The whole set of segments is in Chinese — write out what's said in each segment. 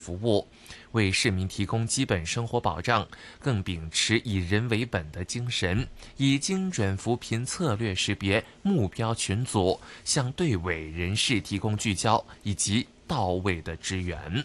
服务，为市民提供基本生活保障，更秉持以人为本的精神，以精准扶贫策略识别目标群组，向队委人士提供聚焦以及到位的支援。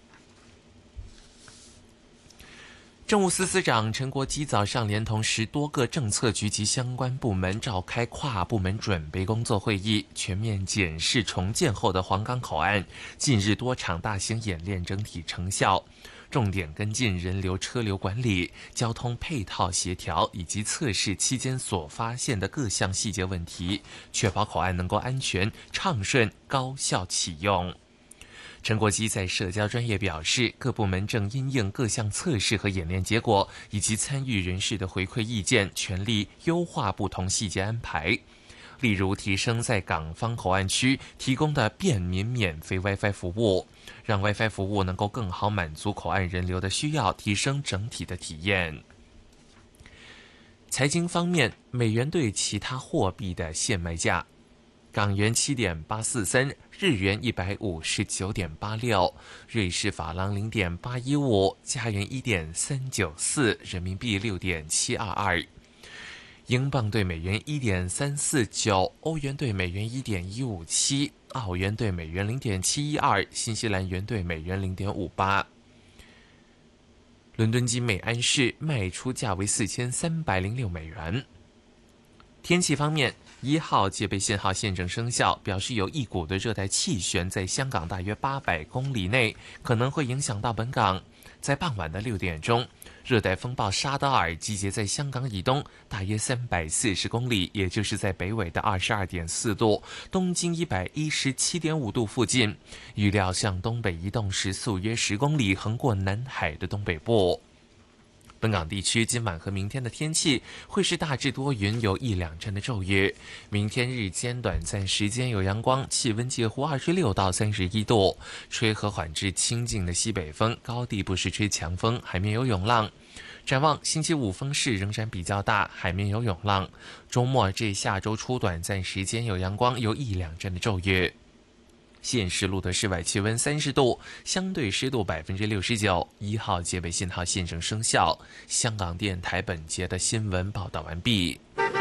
政务司司长陈国基早上连同10多个政策局及相关部门召开跨部门准备工作会议，全面检视重建后的黄冈口岸近日多场大型演练整体成效，重点跟进人流车流管理、交通配套协调以及测试期间所发现的各项细节问题，确保口岸能够安全、畅顺、高效启用。陈国基在社交专业表示，各部门正因应各项测试和演练结果，以及参与人士的回馈意见，全力优化不同细节安排。例如，提升在港方口岸区提供的便民免费 WiFi 服务，让 WiFi 服务能够更好满足口岸人流的需要，提升整体的体验。财经方面，美元对其他货币的现卖价。港元7.843，日元159.86，瑞士法郎0.815，加元1.394，人民币6.722，英镑对美元1.349，欧元对美元1.157，澳元对美元0.712，新西兰元对美元0.58。伦敦金每安士卖出价为4306美元。天气方面，1号戒备信号现正生效，表示有一股的热带气旋在香港大约800公里内，可能会影响到本港。在傍晚的6点钟，热带风暴沙德尔集结在香港以东大约340公里，也就是在北纬的22.4度、东经117.5度附近，预料向东北移动时速约10公里，横过南海的东北部。本港地区今晚和明天的天气会是大致多云，有1、2阵的骤雨。明天日间短暂时间有阳光，气温介乎26到31度，吹和缓至清劲的西北风，高地不时吹强风，海面有涌浪。展望星期五风势仍然比较大，海面有涌浪。周末至下周初短暂时间有阳光，有1、2阵的骤雨。现时录的室外气温30度，相对湿度69%。1号戒备信号现正生效。香港电台本节的新闻报道完毕。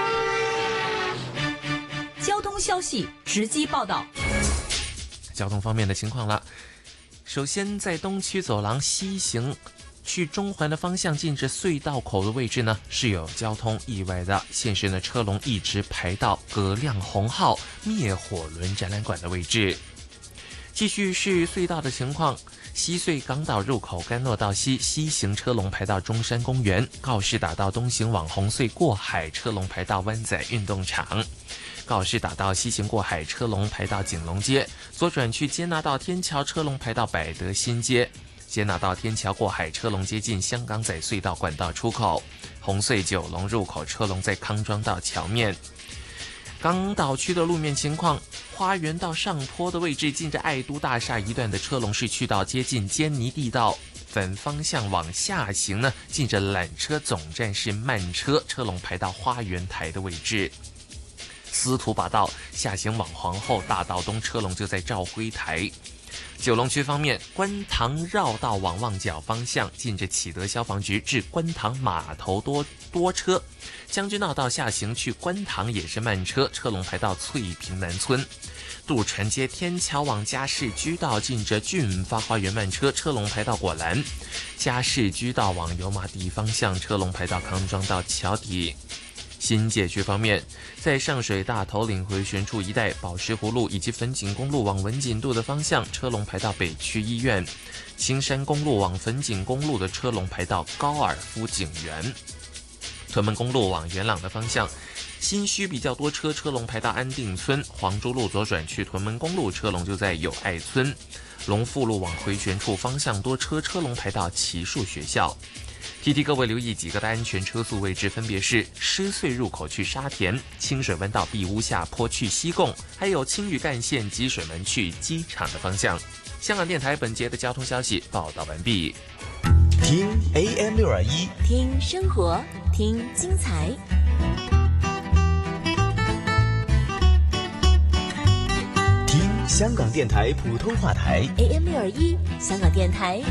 交通消息直击报道。 交通方面的情况了，首先在东区走廊西行去中环的方向，进至隧道口的位置呢是有交通意外的，现时呢车龙一直排到葛亮红号灭火轮展览馆的位置。继续是隧道的情况，西隧港岛入口干诺道西西行车龙排到中山公园，告士打道东行往红隧过海车龙排到湾仔运动场，告士打道西行过海车龙排到景隆街，左转去接纳道天桥车龙排到百德新街，接纳道天桥过海车龙接近香港仔隧道管道出口，红隧九龙入口车龙在康庄道桥面。港岛区的路面情况，花园道上坡的位置，近着爱都大厦一段的车龙是去到接近坚尼地道，反方向往下行呢，近着缆车总站是慢车，车龙排到花园台的位置。司徒拔道下行往皇后大道东，车龙就在兆辉台。九龙区方面，观塘绕道往旺角方向，近着启德消防局至观塘码头多车。将军澳道下行去观塘也是慢车，车龙排到翠屏南村。渡船街天桥往嘉士居道，近着俊发花园慢车，车龙排到果栏。嘉士居道往油麻地方向，车龙排到康庄道桥底。新界区方面，在上水大头岭回旋处一带，宝石湖路以及粉锦公路往文锦渡的方向，车龙排到北区医院。青山公路往粉锦公路的车龙排到高尔夫景园。屯门公路往元朗的方向，新墟比较多车，车龙排到安定村。黄珠路左转去屯门公路，车龙就在友爱村。龙富路往回旋处方向多车，车龙排到奇树学校。提提各位留意几个的安全车速位置，分别是狮隧入口去沙田、清水湾道碧屋下坡去西贡，还有青屿干线积水门去机场的方向。香港电台本节的交通消息报道完毕。 听 AM621， 听生活，听精彩。 听香香港电台普通话台 AM 621，香港电台